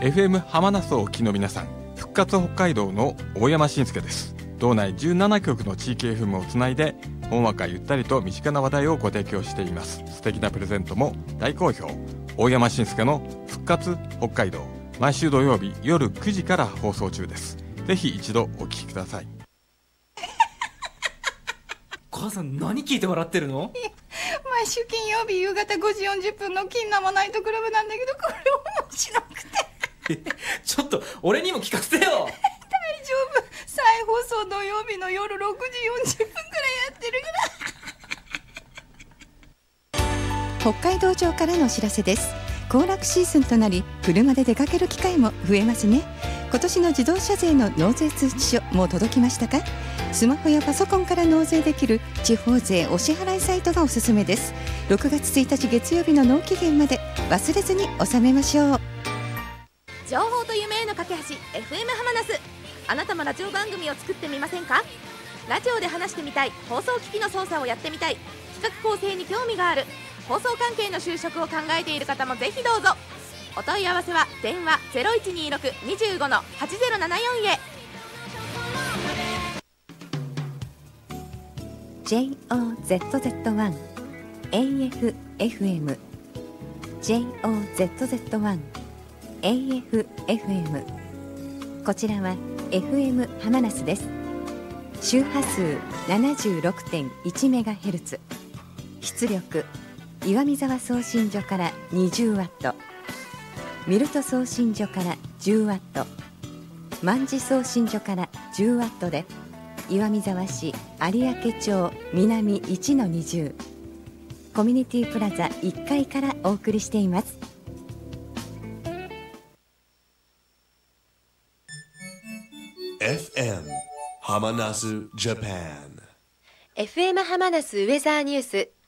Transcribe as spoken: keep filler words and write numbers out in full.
エフエム 浜那須をお聞きの皆さん、復活北海道の大山伸介です。道内じゅうななきょくの地域 エフエム をつないで、ほんわかゆったりと身近な話題をご提供しています。素敵なプレゼントも大好評。大山伸介の復活北海道、毎週土曜日夜くじから放送中です。ぜひ一度お聞きください。 母さん、何聞いて笑ってるの？ 毎週金曜日夕方ごじよんじゅっぷんの金生ナイトクラブなんだけど、これ面白くてちょっと俺にも聞かせてよ。 大丈夫、再放送土曜日の夜ろくじよんじゅっぷんくらいやってるから北海道庁からのお知らせです。行楽シーズンとなり、車で出かける機会も増えますね。今年の自動車税の納税通知書もう届きましたか？スマホやパソコンから納税できる地方税お支払いサイトがおすすめです。ろくがつついたち月曜日の納期限まで忘れずに納めましょう。 情報と夢への架け橋 エフエム 浜那須。あなたもラジオ番組を作ってみませんか？ラジオで話してみたい、放送機器の操作をやってみたい、企画構成に興味がある、放送関係の就職を考えている方もぜひどうぞ。お問い合わせは電話 ゼロいちにーろく にじゅうご はちゼロななよん へ。 ジェイオーゼットゼットワン エーエフエフエム ジェイオーゼットゼットワン エーエフエフエム こちらは エフエム 浜那須です。周波数 ななじゅうろくてんいちメガヘルツ、 出力岩見沢送信所から にじゅうワット、ミルト送信所から じゅうワット、万事送信所から じゅうワットで、岩見沢市有明町南 いちのにじゅう コミュニティプラザいっかいからお送りしています。 エフエム 浜那須ジャパン。 エフエム 浜那須ウェザーニュース